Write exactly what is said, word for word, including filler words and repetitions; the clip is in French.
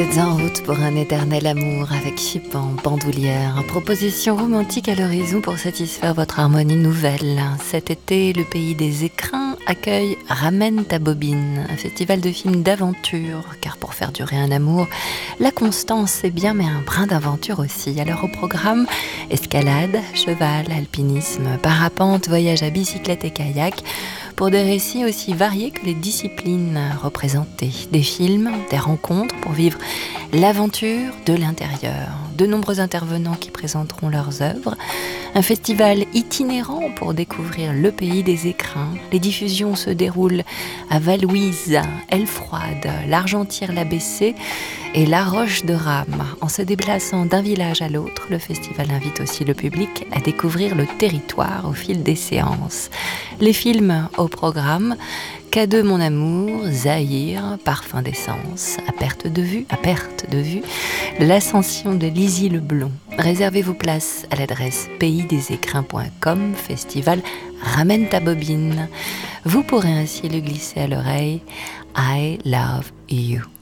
Vous êtes en route pour un éternel amour avec Chipan, Bandoulière. Proposition romantique à l'horizon pour satisfaire votre harmonie nouvelle. Cet été, le pays des écrins accueille Ramène ta bobine, un festival de films d'aventure. Car pour faire durer un amour, la constance c'est bien, mais un brin d'aventure aussi. Alors au programme, escalade, cheval, alpinisme, parapente, voyage à bicyclette et kayak. Pour des récits aussi variés que les disciplines représentées. Des films, des rencontres pour vivre l'aventure de l'intérieur. De nombreux intervenants qui présenteront leurs œuvres. Un festival itinérant pour découvrir le pays des écrins. Les diffusions se déroulent à Valouise, Elfroide, l'Argentière-la Bessée et La Roche de Rame. En se déplaçant d'un village à l'autre, le festival invite aussi le public à découvrir le territoire au fil des séances. Les films au programme: K deux Mon Amour, Zahir, Parfum d'essence, à perte de vue, à perte de vue, L'Ascension de Lizy Leblond. Réservez vos places à l'adresse pays des écrins point com, festival Ramène ta bobine. Vous pourrez ainsi le glisser à l'oreille: I love you.